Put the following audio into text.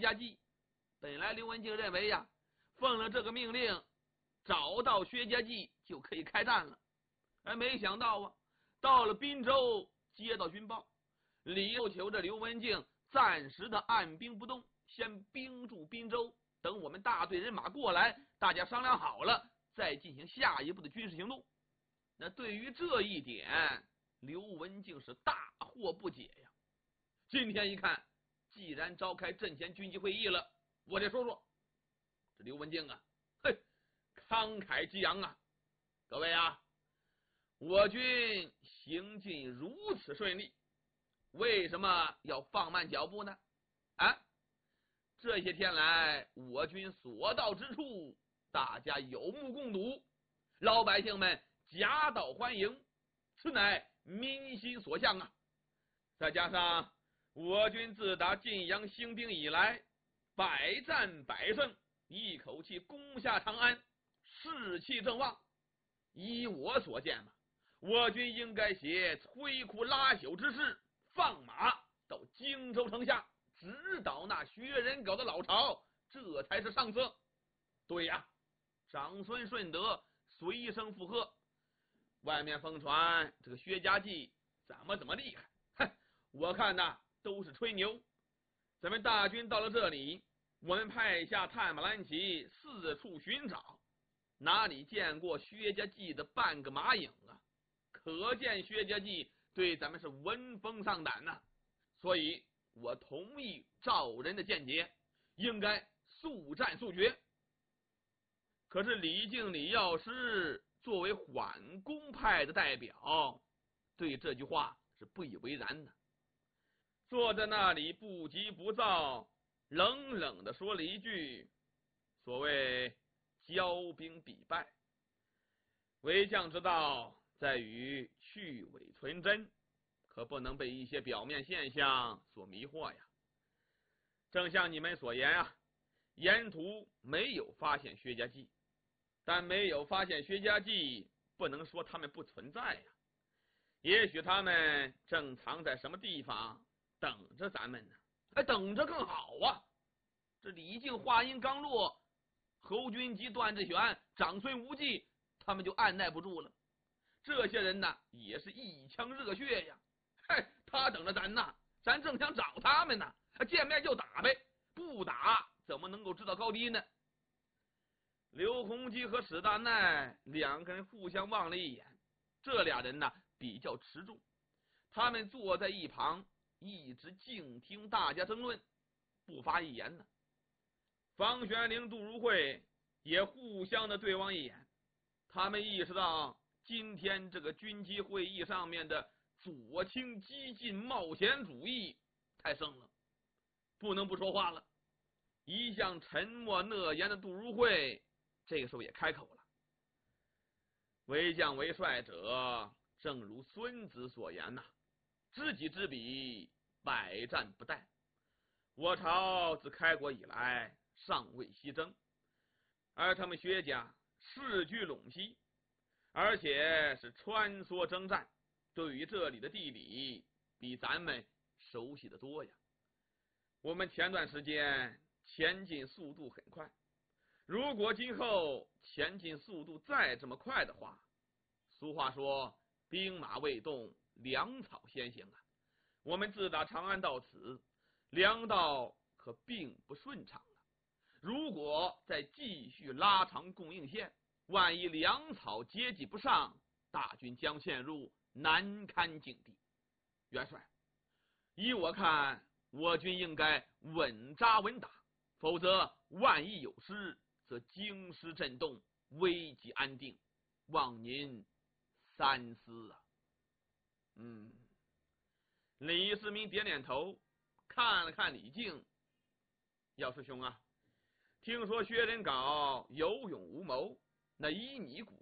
家记。本来刘文静认为呀，奉了这个命令，找到薛家记就可以开战了。而没想到啊，到了滨州，接到军报，李又求着刘文静暂时的按兵不动，先兵驻滨州，等我们大队人马过来，大家商量好了，再进行下一步的军事行动。那对于这一点，刘文静是大惑不解呀。今天一看，既然召开阵前军机会议了，我得说说这刘文静啊，慷慨激昂啊！各位啊，我军行进如此顺利，为什么要放慢脚步呢？啊，这些天来我军所到之处，大家有目共睹，老百姓们夹道欢迎，此乃民心所向啊！再加上我军自打晋阳兴兵以来，百战百胜，一口气攻下长安，士气正旺。依我所见嘛，我军应该携摧枯拉朽之势，放马到荆州城下，直捣那薛仁杲的老巢，这才是上策。对呀，长孙顺德随声附和。外面疯传这个薛家记怎么厉害，我看呐都是吹牛。咱们大军到了这里，我们派下探马兰旗四处寻找，哪里见过薛家记的半个马影啊？可见薛家记对咱们是闻风丧胆呐。所以我同意赵人的见解，应该速战速决。可是李靖李药师作为缓攻派的代表，对这句话是不以为然的，坐在那里不急不躁，冷冷地说了一句：所谓骄兵必败，为将之道在于去伪存真，可不能被一些表面现象所迷惑呀。正像你们所言啊，沿途没有发现薛家记，但没有发现薛家记，不能说他们不存在呀。也许他们正藏在什么地方等着咱们呢。等着更好啊。这李靖话音刚落，侯君集、段志玄、长孙无忌他们就按耐不住了。这些人呢也是一腔热血呀。他等着咱呢，咱正想找他们呢，见面就打呗，不打怎么能够知道高低呢？刘洪基和史大奈两个人互相望了一眼，这俩人呢比较持重，他们坐在一旁，一直静听大家争论，不发一言呢。房玄龄、杜如晦也互相的对望一眼，他们意识到今天这个军机会议上面的左倾激进冒险主义太盛了，不能不说话了。一向沉默讷言的杜如晦这个时候也开口了：为将为帅者，正如孙子所言呐，知己知彼，百战不殆。我朝自开国以来尚未西征，而他们薛家世居陇西，而且是穿梭征战，对于这里的地理比咱们熟悉的多呀。我们前段时间前进速度很快，如果今后前进速度再这么快的话，俗话说兵马未动，粮草先行啊。我们自打长安到此，粮道可并不顺畅了。如果再继续拉长供应线，万一粮草接济不上，大军将陷入难堪境地。元帅，依我看，我军应该稳扎稳打，否则万一有失，则京师震动，危急安定，望您三思啊。李世民点点头，看了看李靖：药师兄啊，听说薛仁杲有勇无谋，那以你骨